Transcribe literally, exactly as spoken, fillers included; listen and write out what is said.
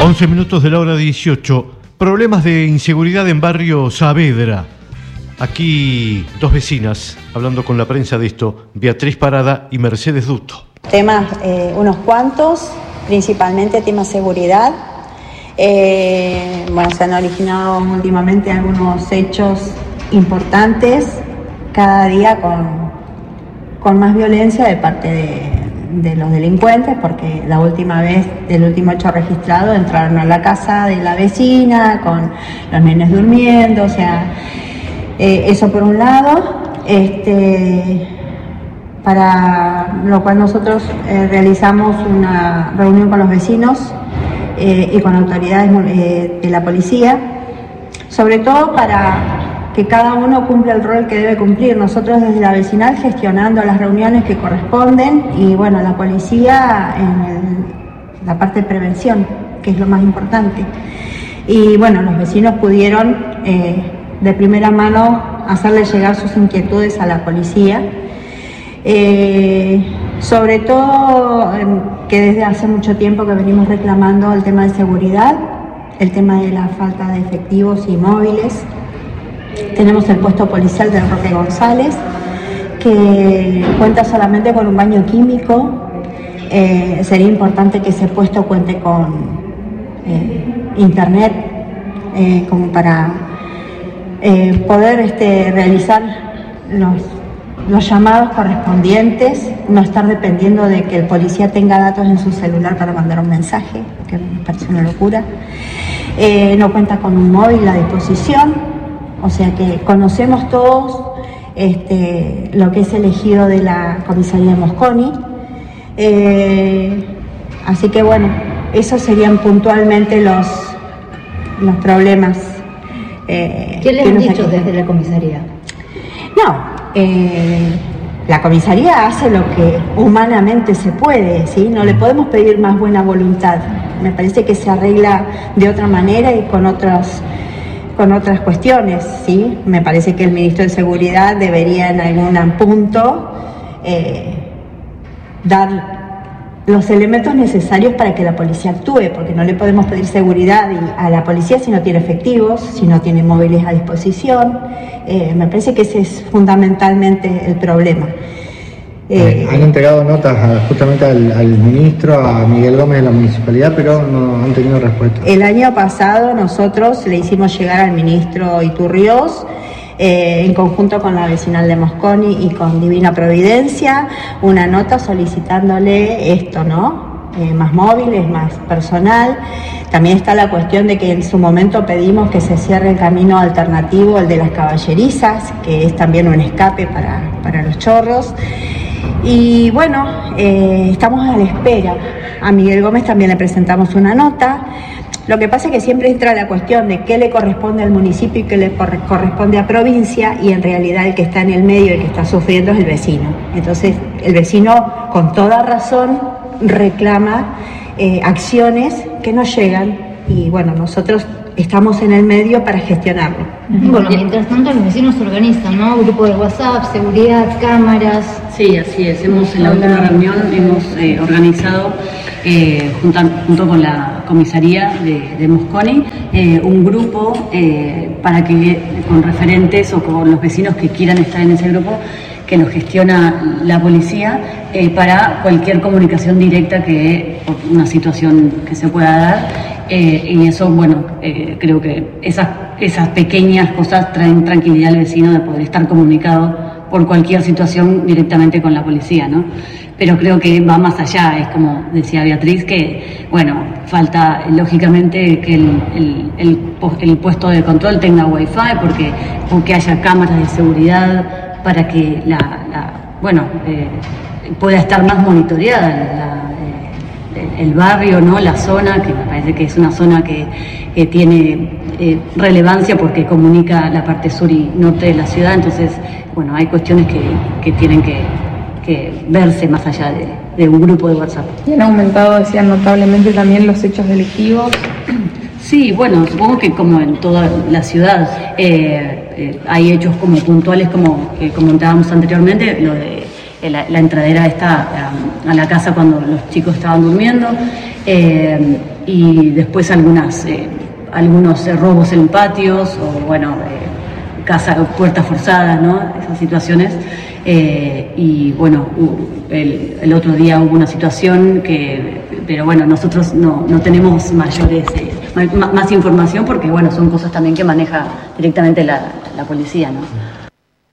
once minutos de la hora dieciocho. Problemas de inseguridad en barrio Saavedra. Aquí dos vecinas hablando con la prensa de esto, Beatriz Parada y Mercedes Duto. Temas, eh, unos cuantos, principalmente temas seguridad. Eh, bueno, se han originado últimamente algunos hechos importantes, cada día con, con más violencia de parte de, de los delincuentes, porque la última vez, el último hecho registrado, entraron a la casa de la vecina con los nenes durmiendo, o sea, eh, eso por un lado, este, para lo cual nosotros eh, realizamos una reunión con los vecinos eh, y con autoridades eh, de la policía, sobre todo para que cada uno cumpla el rol que debe cumplir. Nosotros desde la vecinal gestionando las reuniones que corresponden y bueno, la policía en el, la parte de prevención, que es lo más importante. Y bueno, los vecinos pudieron eh, de primera mano hacerle llegar sus inquietudes a la policía. Eh, sobre todo eh, que desde hace mucho tiempo que venimos reclamando el tema de seguridad, el tema de la falta de efectivos y móviles. Tenemos el puesto policial del Roque González, que cuenta solamente con un baño químico. Eh, sería importante que ese puesto cuente con eh, internet, eh, como para eh, poder este, realizar los, los llamados correspondientes, no estar dependiendo de que el policía tenga datos en su celular para mandar un mensaje, que me parece una locura. Eh, no cuenta con un móvil a disposición. O sea que conocemos todos este, lo que es el ejido de la comisaría de Mosconi. Eh, así que bueno, esos serían puntualmente los, los problemas. Eh, ¿Qué les han dicho aquí desde la comisaría? No, eh, la comisaría hace lo que humanamente se puede, ¿sí? No le podemos pedir más buena voluntad. Me parece que se arregla de otra manera y con otros... con otras cuestiones, ¿sí? Me parece que el ministro de Seguridad debería en algún punto eh, dar los elementos necesarios para que la policía actúe, porque no le podemos pedir seguridad a la policía si no tiene efectivos, si no tiene móviles a disposición. Eh, me parece que ese es fundamentalmente el problema. Eh, han entregado notas a, justamente al, al ministro, a Miguel Gómez de la municipalidad, pero no han tenido respuesta. El año pasado nosotros le hicimos llegar al ministro Iturriós, eh, en conjunto con la vecinal de Mosconi y con Divina Providencia, una nota solicitándole esto, ¿no? Eh, más móviles, más personal. También está la cuestión de que en su momento pedimos que se cierre el camino alternativo, el de las caballerizas, que es también un escape para, para los chorros. Y bueno, eh, estamos a la espera. A Miguel Gómez también le presentamos una nota. Lo que pasa es que siempre entra la cuestión de qué le corresponde al municipio y qué le corresponde a provincia, y en realidad el que está en el medio, el que está sufriendo es el vecino. Entonces el vecino con toda razón reclama eh, acciones que no llegan y bueno, nosotros estamos en el medio para gestionarlo. Bueno, mientras tanto los vecinos se organizan, ¿no? Grupo de WhatsApp, seguridad, cámaras. Sí, así es. Hemos, en la última reunión hemos eh, organizado, eh, junto, junto con la comisaría de, de Mosconi, eh, un grupo eh, para que, con referentes o con los vecinos que quieran estar en ese grupo, que lo gestiona la policía, eh, para cualquier comunicación directa que, por una situación que se pueda dar. Eh, y eso, bueno, eh, creo que esas, esas pequeñas cosas traen tranquilidad al vecino de poder estar comunicado por cualquier situación directamente con la policía, ¿no? Pero creo que va más allá, es como decía Beatriz, que, bueno, falta lógicamente que el, el, el, el puesto de control tenga wifi, porque, porque haya cámaras de seguridad para que la, la bueno, eh, pueda estar más monitoreada la, el barrio, ¿no? La zona, que me parece que es una zona que, que tiene eh, relevancia porque comunica la parte sur y norte de la ciudad. Entonces, bueno, hay cuestiones que, que tienen que, que verse más allá de, de un grupo de WhatsApp. ¿Y han aumentado, decían, notablemente también los hechos delictivos? Sí, bueno, supongo que como en toda la ciudad eh, eh, hay hechos como puntuales, como que comentábamos anteriormente, lo de La, la entradera esta a, a la casa cuando los chicos estaban durmiendo, eh, y después algunas, eh, algunos eh, robos en patios o bueno, eh, casa, puertas forzadas, ¿no? Esas situaciones. Eh, y bueno, el, el otro día hubo una situación que, pero bueno, nosotros no, no tenemos mayores, eh, más, más información porque bueno, son cosas también que maneja directamente la, la policía, ¿no?